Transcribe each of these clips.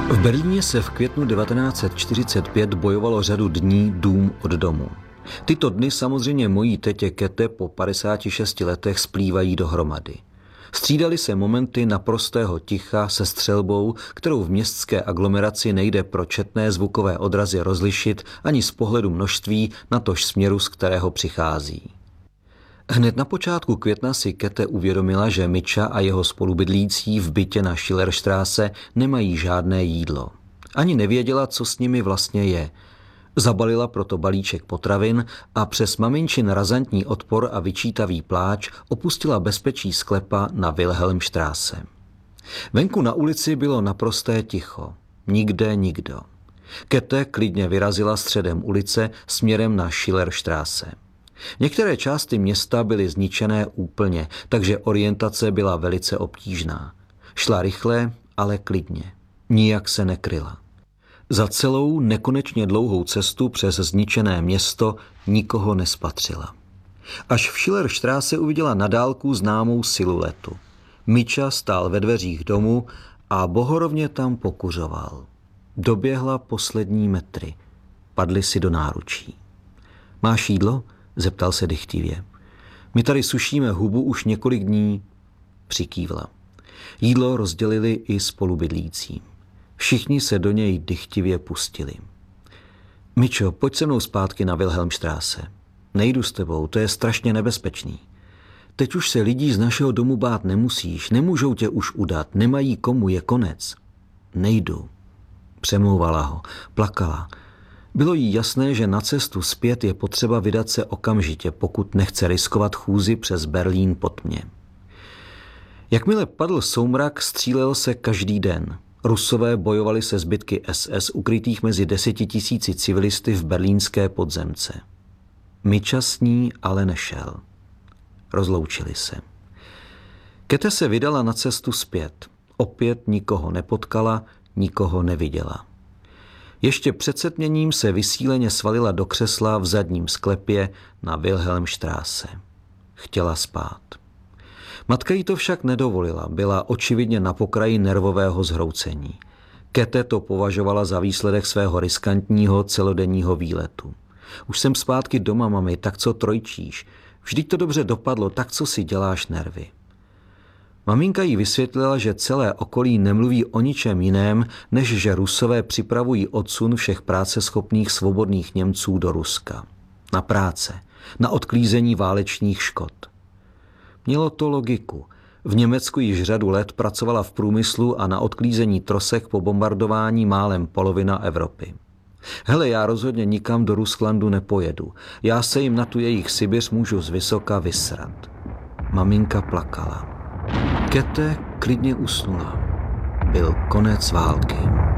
V Berlíně se v květnu 1945 bojovalo řadu dní dům od domu. Tyto dny samozřejmě mojí tetě Kete po 56 letech splývají dohromady. Střídaly se momenty naprostého ticha se střelbou, kterou v městské aglomeraci nejde pro četné zvukové odrazy rozlišit ani z pohledu množství, natož směru, z kterého přichází. Hned na počátku května si Kete uvědomila, že Miča a jeho spolubydlící v bytě na Schillerstraße nemají žádné jídlo. Ani nevěděla, co s nimi vlastně je. Zabalila proto balíček potravin a přes maminčin razantní odpor a vyčítavý pláč opustila bezpečí sklepa na Wilhelmstraße. Venku na ulici bylo naprosté ticho. Nikde nikdo. Kete klidně vyrazila středem ulice směrem na Schillerstraße. Některé části města byly zničené úplně, takže orientace byla velice obtížná. Šla rychle, ale klidně. Nijak se nekryla. Za celou nekonečně dlouhou cestu přes zničené město nikoho nespatřila. Až v Schillerstraße uviděla na dálku známou siluetu. Miča stál ve dveřích domu a bohorovně tam pokuřoval. Doběhla poslední metry. Padli si do náručí. Máš jídlo? Zeptal se dychtivě. My tady sušíme hubu už několik dní. Přikývla. Jídlo rozdělili i spolubydlící. Všichni se do něj dychtivě pustili. Mičo, pojď se mnou zpátky na Wilhelmstraße. Nejdu s tebou, to je strašně nebezpečný. Teď už se lidí z našeho domu bát nemusíš, nemůžou tě už udat, nemají komu, je konec. Nejdu. Přemlouvala ho, plakala. Bylo jí jasné, že na cestu zpět je potřeba vydat se okamžitě, pokud nechce riskovat chůzi přes Berlín po tmě. Jakmile padl soumrak, střílel se každý den. Rusové bojovali se zbytky SS ukrytých mezi 10 000 civilisty v berlínské podzemce. Miča s ní ale nešel. Rozloučili se. Kete se vydala na cestu zpět. Opět nikoho nepotkala, nikoho neviděla. Ještě před setměním se vysíleně svalila do křesla v zadním sklepě na Wilhelmstraße. Chtěla spát. Matka jí to však nedovolila, byla očividně na pokraji nervového zhroucení. Kete to považovala za výsledek svého riskantního celodenního výletu. Už jsem zpátky doma, mami, tak co trojčíš? Vždyť to dobře dopadlo, tak co si děláš nervy? Maminka jí vysvětlila, že celé okolí nemluví o ničem jiném, než že Rusové připravují odsun všech práceschopných svobodných Němců do Ruska. Na práce, na odklízení válečných škod. Mělo to logiku. V Německu již řadu let pracovala v průmyslu a na odklízení trosek po bombardování málem polovina Evropy. Hele, já rozhodně nikam do Rusklandu nepojedu. Já se jim na tu jejich Sibiř můžu zvysoka vysrat. Maminka plakala. Kete klidně usnula. Byl konec války.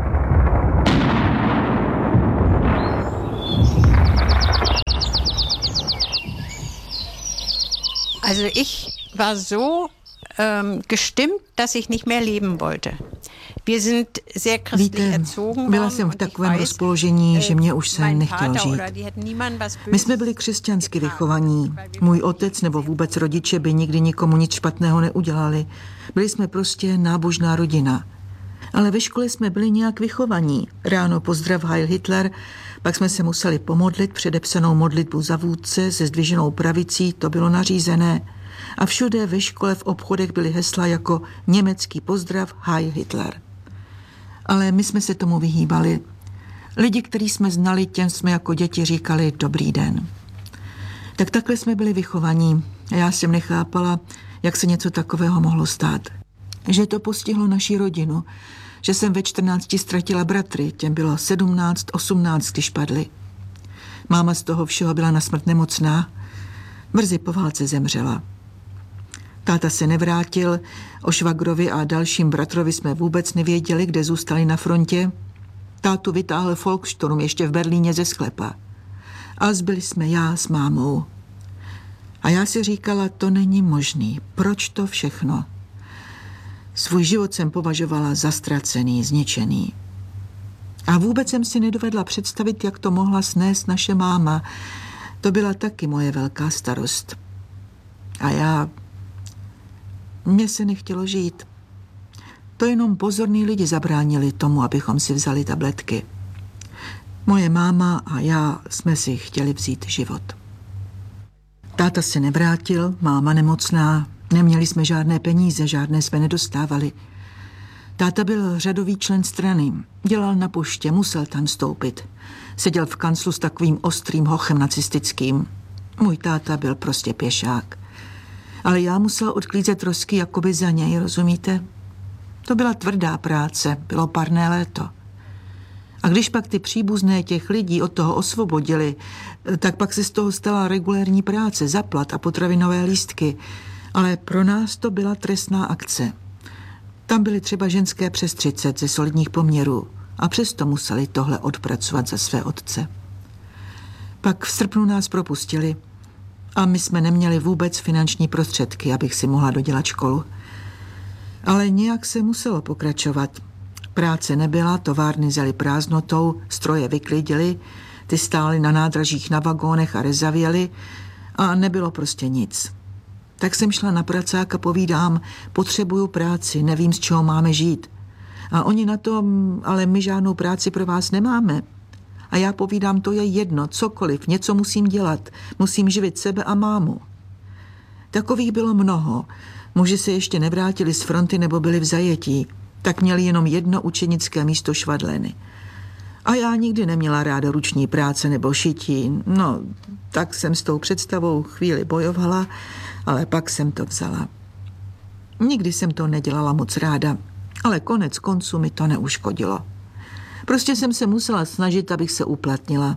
Also ich war so gestimmt, dass ich nicht mehr leben wollte. Wir sind sehr christlich erzogen worden. Byla jsem v takovém rozpoložení, že mě už se nechtělo žít. My jsme byli křesťansky vychovaní. Můj otec nebo vůbec rodiče by nikdy nikomu nic špatného neudělali. Byli jsme prostě nábožná rodina. Ale ve škole jsme byli nějak vychovaní. Ráno pozdrav Heil Hitler, pak jsme se museli pomodlit předepsanou modlitbu za vůdce se zdviženou pravicí, to bylo nařízené. A všude ve škole, v obchodech byly hesla jako německý pozdrav Heil Hitler. Ale my jsme se tomu vyhýbali. Lidi, který jsme znali, těm jsme jako děti říkali dobrý den. Tak takhle jsme byli vychovaní. A já jsem nechápala, jak se něco takového mohlo stát. Že to postihlo naši rodinu. Že jsem ve 14 ztratila bratry, těm bylo 17, 18, když padli. Máma z toho všeho byla na smrt nemocná. Brzy po válce zemřela. Táta se nevrátil, o švagrovi a dalším bratrovi jsme vůbec nevěděli, kde zůstali na frontě. Tátu vytáhl Volkssturm ještě v Berlíně ze sklepa. A zbyli jsme já s mámou. A já si říkala, to není možný. Proč to všechno? Svůj život jsem považovala za ztracený, zničený. A vůbec jsem si nedovedla představit, jak to mohla snést naše máma. To byla taky moje velká starost. A mně se nechtělo žít. To jenom pozorní lidi zabránili tomu, abychom si vzali tabletky. Moje máma a já jsme si chtěli vzít život. Táta se nevrátil, máma nemocná, neměli jsme žádné peníze, žádné jsme nedostávali. Táta byl řadový člen strany, dělal na poště, musel tam stoupit. Seděl v kanclu s takovým ostrým hochem nacistickým. Můj táta byl prostě pěšák. Ale já musel odklízet trosky jakoby za něj, rozumíte? To byla tvrdá práce, bylo parné léto. A když pak ty příbuzné těch lidí od toho osvobodili, tak pak se z toho stala regulérní práce, zaplat a potravinové lístky. Ale pro nás to byla trestná akce. Tam byly třeba ženské přes 30 ze solidních poměrů a přesto museli tohle odpracovat za své otce. Pak v srpnu nás propustili a my jsme neměli vůbec finanční prostředky, abych si mohla dodělat školu. Ale nějak se muselo pokračovat. Práce nebyla, továrny zely prázdnotou, stroje vyklidili, ty stály na nádražích na vagónech a rezavěly a nebylo prostě nic. Tak jsem šla na pracák a povídám, potřebuju práci, nevím, z čeho máme žít. A oni na to, ale my žádnou práci pro vás nemáme. A já povídám, to je jedno, cokoliv, něco musím dělat, musím živit sebe a mámu. Takových bylo mnoho. Muži se ještě nevrátili z fronty nebo byli v zajetí, tak měli jenom jedno učenické místo švadleny. A já nikdy neměla ráda ruční práce nebo šití, no, tak jsem s tou představou chvíli bojovala, ale pak jsem to vzala. Nikdy jsem to nedělala moc ráda, ale konec konců mi to neuškodilo. Prostě jsem se musela snažit, abych se uplatnila.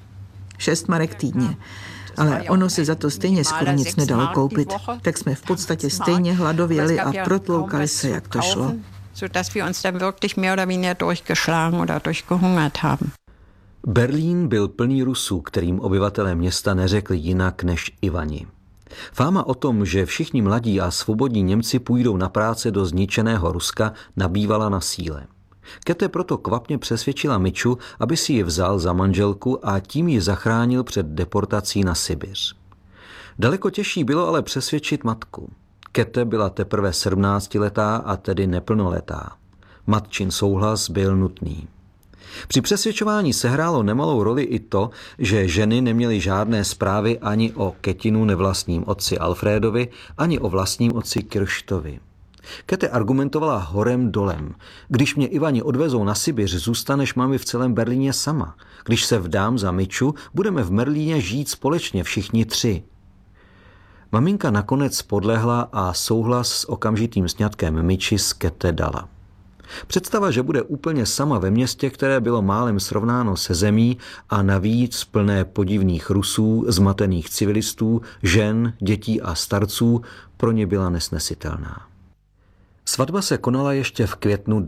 6 marek týdně. Ale ono se za to stejně skoro nic nedalo koupit. Tak jsme v podstatě stejně hladověli a protloukali se, jak to šlo. Sodass wir uns dann wirklich mehr oder weniger durchgeschlagen oder durchgehungert haben. Berlín byl plný Rusů, kterým obyvatelé města neřekli jinak než Ivani. Fáma o tom, že všichni mladí a svobodní Němci půjdou na práce do zničeného Ruska, nabývala na síle. Käthe proto kvapně přesvědčila Miču, aby si ji vzal za manželku a tím ji zachránil před deportací na Sibiř. Daleko těžší bylo ale přesvědčit matku. Käthe byla teprve 17letá a tedy neplnoletá. Matčin souhlas byl nutný. Při přesvědčování sehrálo nemalou roli i to, že ženy neměly žádné zprávy ani o Käthinu nevlastním otci Alfrédovi, ani o vlastním otci Kirštovi. Käthe argumentovala horem dolem. Když mě Ivani odvezou na Sibiř, zůstaneš mami v celém Berlíně sama. Když se vdám za Miču, budeme v Berlíně žít společně všichni 3. Maminka nakonec podlehla a souhlas s okamžitým sňatkem Miči s Käthe dala. Představa, že bude úplně sama ve městě, které bylo málem srovnáno se zemí a navíc plné podivných Rusů, zmatených civilistů, žen, dětí a starců, pro ně byla nesnesitelná. Svatba se konala ještě v květnu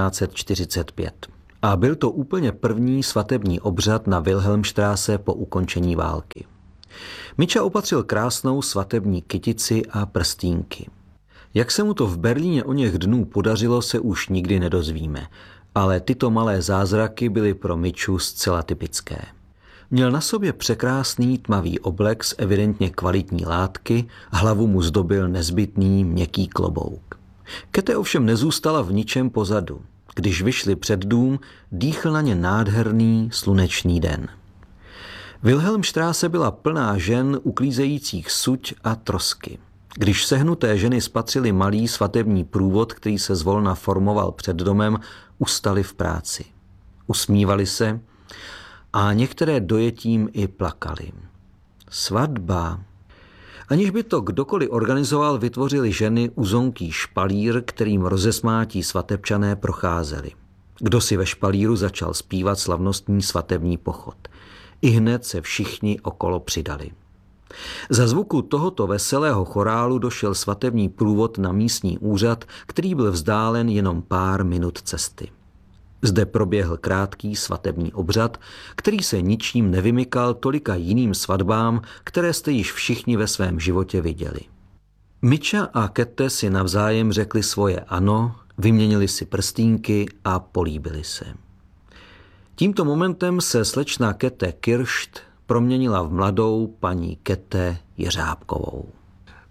1945 a byl to úplně první svatební obřad na Wilhelmstraße po ukončení války. Miča opatřil krásnou svatební kytici a prstínky. Jak se mu to v Berlíně o něch dnů podařilo, se už nikdy nedozvíme, ale tyto malé zázraky byly pro Miču zcela typické. Měl na sobě překrásný tmavý oblek z evidentně kvalitní látky, hlavu mu zdobil nezbytný měkký klobouk. Käthe ovšem nezůstala v ničem pozadu. Když vyšli před dům, dýchl na ně nádherný slunečný den. Wilhelmstraße byla plná žen uklízejících suť a trosky. Když sehnuté ženy spatřily malý svatební průvod, který se zvolna formoval před domem, ustali v práci. Usmívali se a některé dojetím i plakali. Svatba. Aniž by to kdokoliv organizoval, vytvořili ženy uzonký špalír, kterým rozesmátí svatebčané procházeli. Kdo si ve špalíru začal zpívat slavnostní svatební pochod. Ihned se všichni okolo přidali. Za zvuku tohoto veselého chorálu došel svatební průvod na místní úřad, který byl vzdálen jenom pár minut cesty. Zde proběhl krátký svatební obřad, který se ničím nevymykal tolika jiným svatbám, které jste již všichni ve svém životě viděli. Miča a Käthe si navzájem řekli svoje ano, vyměnili si prstínky a políbili se. Tímto momentem se slečna Käthe Kirscht proměnila v mladou paní Käthe Jeřábkovou.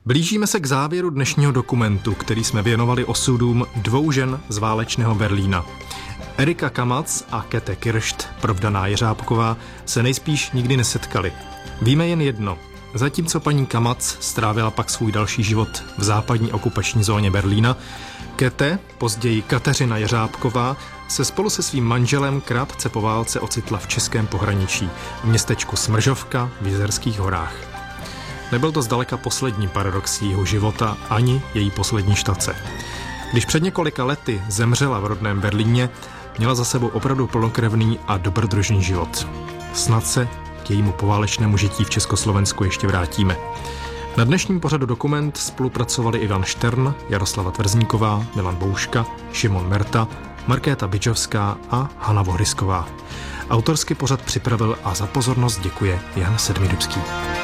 Blížíme se k závěru dnešního dokumentu, který jsme věnovali osudům 2 žen z válečného Berlína. Erika Kamac a Käthe Kirst, provdaná Jeřábková, se nejspíš nikdy nesetkali. Víme jen jedno. Zatímco paní Kamac strávila pak svůj další život v západní okupační zóně Berlína, Käthe, později Kateřina Jeřábková, se spolu se svým manželem krátce po válce ocitla v českém pohraničí, v městečku Smržovka v Jizerských horách. Nebyl to zdaleka poslední paradox jejího života ani její poslední štace. Když před několika lety zemřela v rodném Berlíně, měla za sebou opravdu plnokrevný a dobrodružný život. Snad se k jejímu poválečnému žití v Československu ještě vrátíme. Na dnešním pořadu Dokument spolupracovali Ivan Štern, Jaroslava Tvrzníková, Milan Bouška, Šimon Merta, Markéta Bidžovská a Hana Vohrysková. Autorsky pořad připravil a za pozornost děkuje Jan Sedmidubský.